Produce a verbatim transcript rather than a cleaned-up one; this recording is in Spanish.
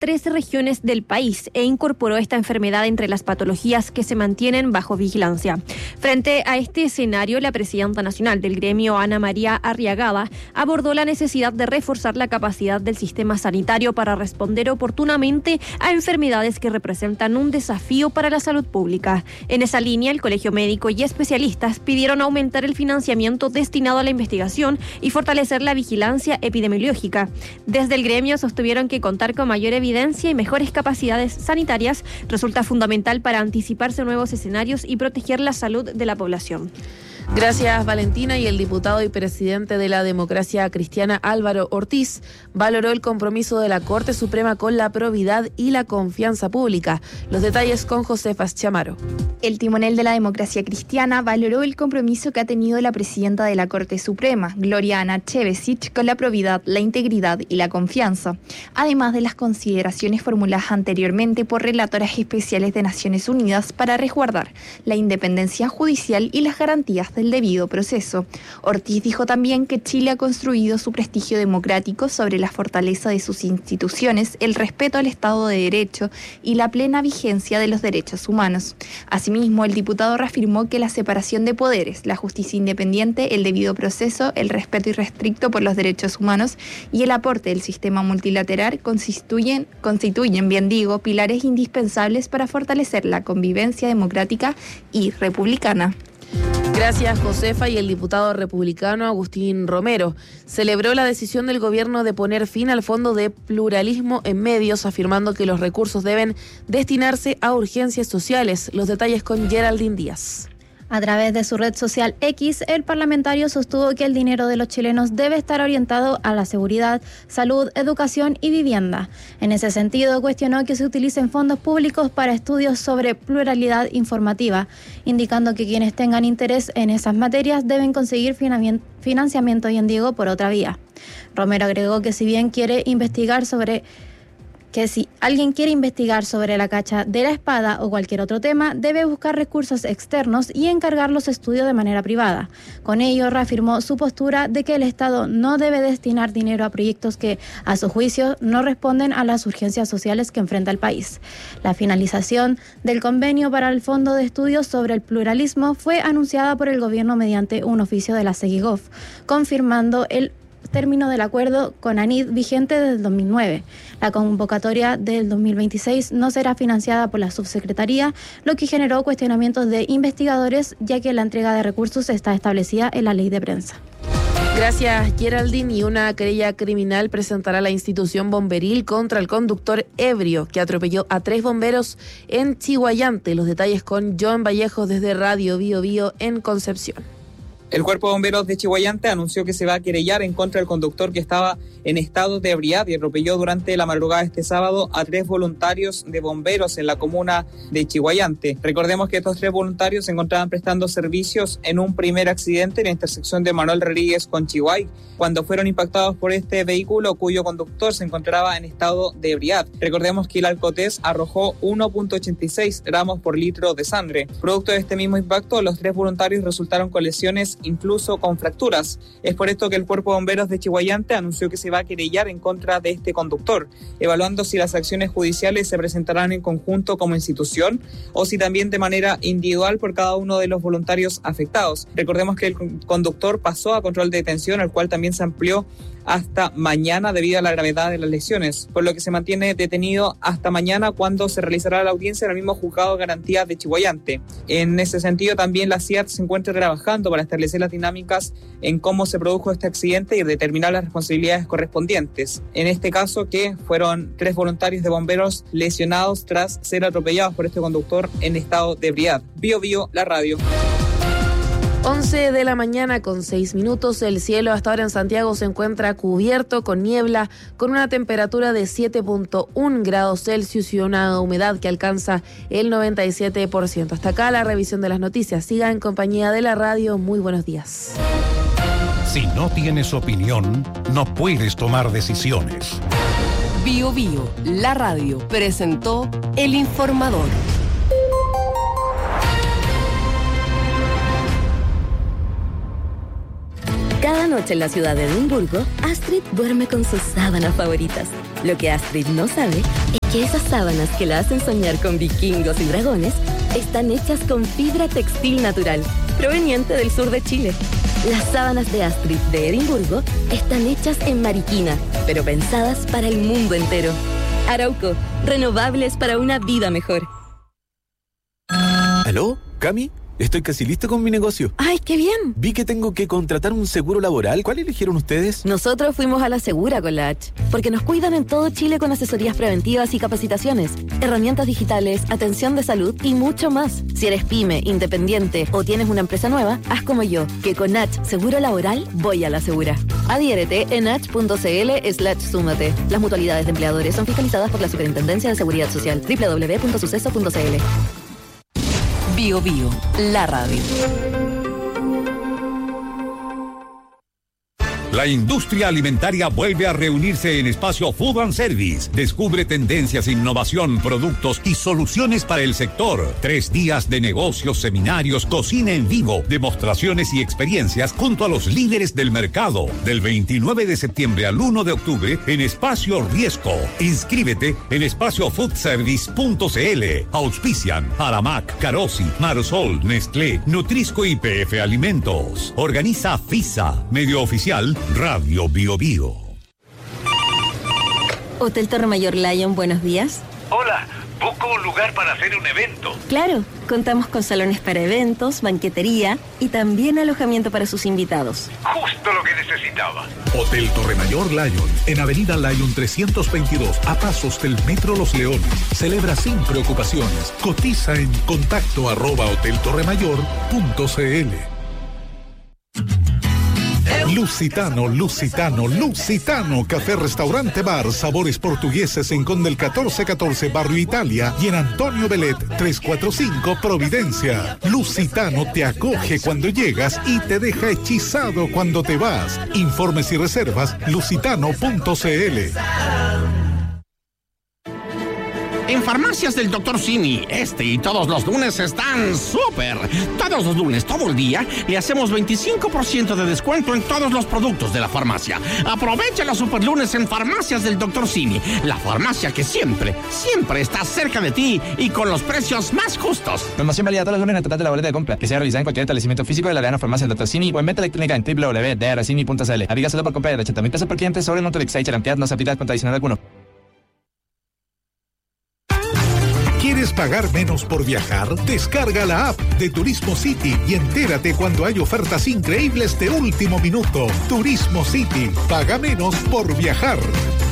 trece regiones del país e incorporó esta enfermedad entre las patologías que se mantienen bajo vigilancia. Frente a este escenario, la presidenta nacional del gremio, Ana María Arriagada, abordó la necesidad de reforzar la capacidad del sistema sanitario para responder oportunamente a enfermedades que representan un desafío para la salud pública. En esa línea, el Colegio Médico y especialistas pidieron aumentar el financiamiento destinado a la investigación y fortalecer la vigilancia epidemiológica. Desde el gremio sostuvieron que contar con mayor evidencia y mejores capacidades sanitarias resulta fundamental para anticiparse a nuevos escenarios y proteger la salud de la población. Gracias, Valentina. Y el diputado y presidente de la Democracia Cristiana, Álvaro Ortiz, valoró el compromiso de la Corte Suprema con la probidad y la confianza pública. Los detalles con Josefa Chamaro. El timonel de la Democracia Cristiana valoró el compromiso que ha tenido la presidenta de la Corte Suprema, Gloria Ana Chevesic, con la probidad, la integridad y la confianza, además de las consideraciones formuladas anteriormente por relatoras especiales de Naciones Unidas para resguardar la independencia judicial y las garantías del debido proceso. Ortiz dijo también que Chile ha construido su prestigio democrático sobre la fortaleza de sus instituciones, el respeto al Estado de Derecho y la plena vigencia de los derechos humanos. Asimismo, el diputado reafirmó que la separación de poderes, la justicia independiente, el debido proceso, el respeto irrestricto por los derechos humanos y el aporte del sistema multilateral constituyen, constituyen, bien digo, pilares indispensables para fortalecer la convivencia democrática y republicana. Gracias, Josefa. Y el diputado republicano Agustín Romero celebró la decisión del gobierno de poner fin al Fondo de Pluralismo en Medios, afirmando que los recursos deben destinarse a urgencias sociales. Los detalles con Geraldine Díaz. A través de su red social X, el parlamentario sostuvo que el dinero de los chilenos debe estar orientado a la seguridad, salud, educación y vivienda. En ese sentido, cuestionó que se utilicen fondos públicos para estudios sobre pluralidad informativa, indicando que quienes tengan interés en esas materias deben conseguir financiamiento y endigo por otra vía. Romero agregó que si bien quiere investigar sobre que si alguien quiere investigar sobre la cacha de la espada o cualquier otro tema, debe buscar recursos externos y encargar los estudios de manera privada. Con ello, reafirmó su postura de que el Estado no debe destinar dinero a proyectos que, a su juicio, no responden a las urgencias sociales que enfrenta el país. La finalización del convenio para el Fondo de Estudios sobre el Pluralismo fue anunciada por el gobierno mediante un oficio de la Seguigov, confirmando el término del acuerdo con ANID vigente desde el dos mil nueve. La convocatoria del dos mil veintiséis no será financiada por la subsecretaría, lo que generó cuestionamientos de investigadores, ya que la entrega de recursos está establecida en la ley de prensa. Gracias, Geraldine. Y una querella criminal presentará la institución bomberil contra el conductor ebrio que atropelló a tres bomberos en Chiguayante. Los detalles con John Vallejo desde Radio Bio Bio en Concepción. El Cuerpo de Bomberos de Chiguayante anunció que se va a querellar en contra del conductor que estaba en estado de ebriedad y atropelló durante la madrugada de este sábado a tres voluntarios de bomberos en la comuna de Chiguayante. Recordemos que estos tres voluntarios se encontraban prestando servicios en un primer accidente en la intersección de Manuel Rodríguez con Chihuay, cuando fueron impactados por este vehículo cuyo conductor se encontraba en estado de ebriedad. Recordemos que el alcotés arrojó uno punto ochenta y seis gramos por litro de sangre. Producto de este mismo impacto, los tres voluntarios resultaron con lesiones, incluso con fracturas. Es por esto que el Cuerpo de Bomberos de Chiguayante anunció que se va a querellar en contra de este conductor, evaluando si las acciones judiciales se presentarán en conjunto como institución o si también de manera individual por cada uno de los voluntarios afectados. Recordemos que el conductor pasó a control de detención, el cual también se amplió hasta mañana debido a la gravedad de las lesiones, por lo que se mantiene detenido hasta mañana, cuando se realizará la audiencia en el mismo juzgado de garantía de Chiguayante. En ese sentido, también la C I A T se encuentra trabajando para establecer las dinámicas en cómo se produjo este accidente y determinar las responsabilidades correspondientes. En este caso, que fueron tres voluntarios de bomberos lesionados tras ser atropellados por este conductor en estado de ebriedad. Bio Bio, la radio. once de la mañana con seis minutos. El cielo hasta ahora en Santiago se encuentra cubierto con niebla, con una temperatura de siete punto uno grados Celsius y una humedad que alcanza el noventa y siete por ciento. Hasta acá la revisión de las noticias. Siga en compañía de la radio. Muy buenos días. Si no tienes opinión, no puedes tomar decisiones. Bio Bio, la radio, presentó El Informador. Cada noche en la ciudad de Edimburgo, Astrid duerme con sus sábanas favoritas. Lo que Astrid no sabe es que esas sábanas que la hacen soñar con vikingos y dragones están hechas con fibra textil natural, proveniente del sur de Chile. Las sábanas de Astrid de Edimburgo están hechas en Mariquina, pero pensadas para el mundo entero. Arauco, renovables para una vida mejor. ¿Aló, Cami? Estoy casi listo con mi negocio. ¡Ay, qué bien! Vi que tengo que contratar un seguro laboral. ¿Cuál eligieron ustedes? Nosotros fuimos a la Segura con la H, porque nos cuidan en todo Chile con asesorías preventivas y capacitaciones, herramientas digitales, atención de salud y mucho más. Si eres pyme, independiente o tienes una empresa nueva, haz como yo, que con H Seguro Laboral voy a la Segura. Adhiérete en h.cl slash súmate. Las mutualidades de empleadores son fiscalizadas por la Superintendencia de Seguridad Social. doble u doble u doble u punto suceso punto c l. Bio Bio, la radio. La industria alimentaria vuelve a reunirse en Espacio Food and Service. Descubre tendencias, innovación, productos y soluciones para el sector. Tres días de negocios, seminarios, cocina en vivo, demostraciones y experiencias junto a los líderes del mercado. Del veintinueve de septiembre al uno de octubre en Espacio Riesco. Inscríbete en espacio food service punto c l. Auspician Aramac, Carosi, Marsol, Nestlé, Nutrisco y P F Alimentos. Organiza FISA, medio oficial Radio Bio Bio. Hotel Torre Mayor Lion, buenos días. Hola, busco un lugar para hacer un evento. Claro, contamos con salones para eventos, banquetería y también alojamiento para sus invitados. Justo lo que necesitaba. Hotel Torre Mayor Lion, en Avenida Lion trescientos veintidós, a pasos del Metro Los Leones. Celebra sin preocupaciones. Cotiza en contacto arroba hotel torre mayor punto c l. Lusitano, Lusitano, Lusitano, café, restaurante, bar, sabores portugueses en Conde el catorce catorce, Barrio Italia, y en Antonio Belet trescientos cuarenta y cinco, Providencia. Lusitano te acoge cuando llegas y te deja hechizado cuando te vas. Informes y reservas, lusitano punto c l. En Farmacias del doctor Simi, este y todos los lunes están súper. Todos los lunes, todo el día, le hacemos veinticinco por ciento de descuento en todos los productos de la farmacia. Aprovecha los super lunes en Farmacias del doctor Simi, la farmacia que siempre, siempre está cerca de ti y con los precios más justos. Promoción válida todos los lunes en el total de la boleta de compra, que sea realizada en cualquier establecimiento físico de la Arena Farmacia del doctor Simi o en venta electrónica en doble u doble u doble u punto d r simi punto c l. Aplica solo por compra de ochenta mil pesos por cliente sobre Nutrilix. La cantidad no se aplica con adicional alguno. ¿Quieres pagar menos por viajar? Descarga la app de Turismo City y entérate cuando hay ofertas increíbles de último minuto. Turismo City, paga menos por viajar.